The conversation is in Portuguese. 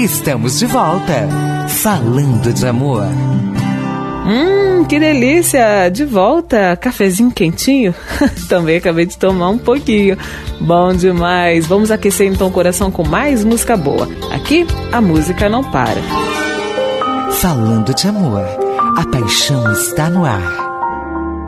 Estamos de volta, falando de amor. Que delícia! De volta, cafezinho quentinho. Também acabei de tomar um pouquinho. Bom demais! Vamos aquecer então o coração com mais música boa. Aqui, a música não para. Falando de amor, a paixão está no ar.